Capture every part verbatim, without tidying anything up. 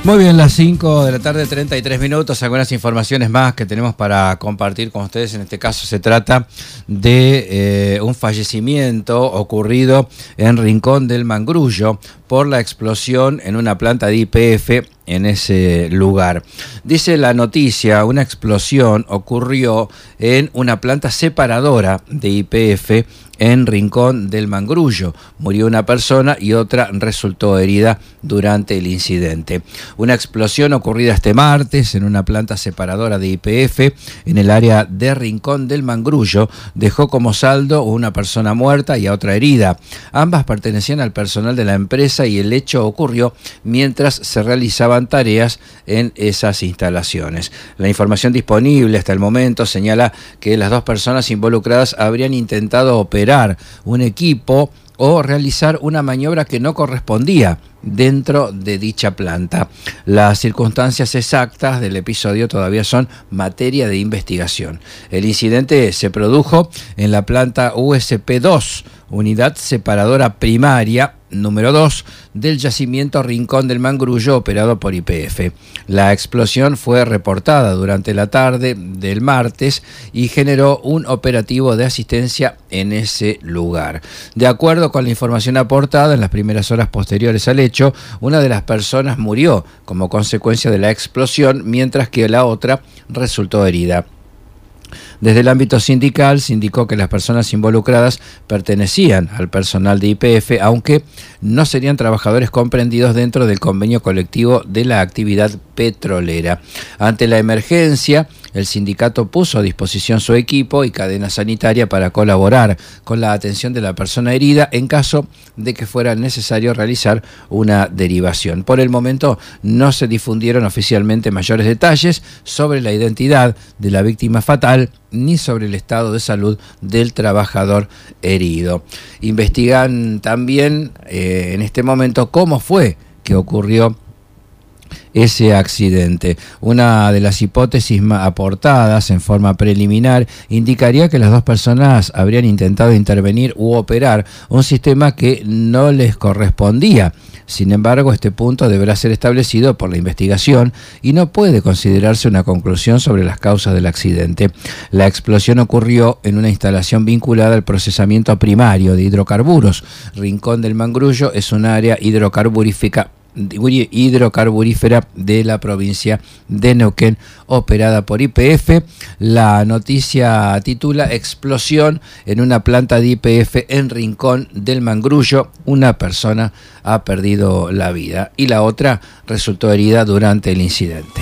Muy bien, las cinco de la tarde, treinta y tres minutos, algunas informaciones más que tenemos para compartir con ustedes. En este caso se trata de eh, un fallecimiento ocurrido en Rincón del Mangrullo por la explosión en una planta de Y P F en ese lugar. Dice la noticia, una explosión ocurrió en una planta separadora de Y P F en Rincón del Mangrullo. Murió una persona y otra resultó herida durante el incidente. Una explosión ocurrida este martes en una planta separadora de Y P F en el área de Rincón del Mangrullo dejó como saldo una persona muerta y a otra herida. Ambas pertenecían al personal de la empresa y el hecho ocurrió mientras se realizaban tareas en esas instalaciones. La información disponible hasta el momento señala que las dos personas involucradas habrían intentado operar un equipo o realizar una maniobra que no correspondía dentro de dicha planta. Las circunstancias exactas del episodio todavía son materia de investigación. El incidente se produjo en la planta U S P dos, unidad separadora primaria número dos del yacimiento Rincón del Mangrullo operado por Y P F. La explosión fue reportada durante la tarde del martes y generó un operativo de asistencia en ese lugar. De acuerdo con la información aportada en las primeras horas posteriores al hecho, una de las personas murió como consecuencia de la explosión, mientras que la otra resultó herida. Desde el ámbito sindical se indicó que las personas involucradas pertenecían al personal de Y P F, aunque no serían trabajadores comprendidos dentro del convenio colectivo de la actividad petrolera. Ante la emergencia, el sindicato puso a disposición su equipo y cadena sanitaria para colaborar con la atención de la persona herida en caso de que fuera necesario realizar una derivación. Por el momento no se difundieron oficialmente mayores detalles sobre la identidad de la víctima fatal ni sobre el estado de salud del trabajador herido. Investigan también eh, en este momento cómo fue que ocurrió ese accidente. Una de las hipótesis aportadas en forma preliminar indicaría que las dos personas habrían intentado intervenir u operar un sistema que no les correspondía. Sin embargo, este punto deberá ser establecido por la investigación y no puede considerarse una conclusión sobre las causas del accidente. La explosión ocurrió en una instalación vinculada al procesamiento primario de hidrocarburos. Rincón del Mangrullo es un área hidrocarburífica hidrocarburífera de la provincia de Neuquén, operada por Y P F. La noticia titula Explosión en una planta de Y P F en Rincón del Mangrullo. Una persona ha perdido la vida y la otra resultó herida durante el incidente.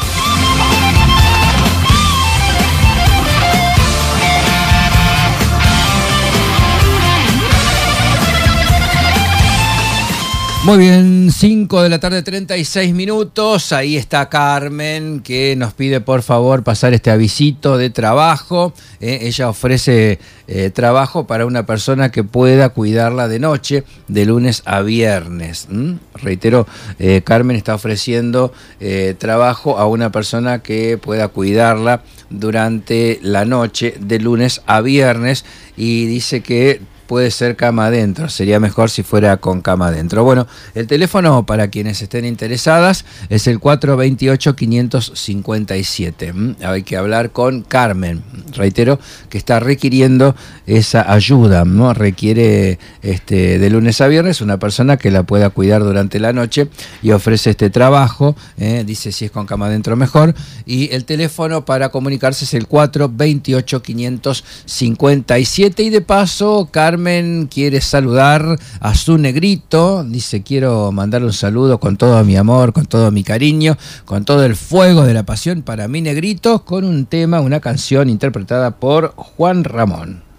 Muy bien, cinco de la tarde, treinta y seis minutos. Ahí está Carmen, que nos pide por favor pasar este avisito de trabajo. Eh, ella ofrece eh, trabajo para una persona que pueda cuidarla de noche, de lunes a viernes. ¿Mm? Reitero, eh, Carmen está ofreciendo eh, trabajo a una persona que pueda cuidarla durante la noche, de lunes a viernes, y dice que puede ser cama adentro, sería mejor si fuera con cama adentro. Bueno, el teléfono para quienes estén interesadas es el cuatro dos ocho, cinco cinco siete. ¿Mm? Hay que hablar con Carmen, reitero, que está requiriendo esa ayuda, ¿no? Requiere este, de lunes a viernes una persona que la pueda cuidar durante la noche y ofrece este trabajo, ¿eh? Dice si es con cama adentro mejor, y el teléfono para comunicarse es el cuatro dos ocho, cinco cinco siete. Y de paso, Carmen Carmen quiere saludar a su negrito, dice quiero mandar un saludo con todo mi amor, con todo mi cariño, con todo el fuego de la pasión para mi negrito, con un tema, una canción interpretada por Juan Ramón.